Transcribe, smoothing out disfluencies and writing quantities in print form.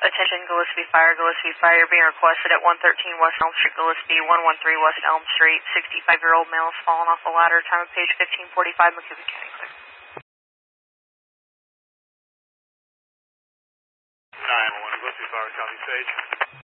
Attention, Gillespie Fire, you're being requested at 113 West Elm Street, Gillespie, 113 West Elm Street. 65-year-old male is fallen off a ladder, time of page 1545, McCoobie County. 911, Gillespie Fire, copy, stage.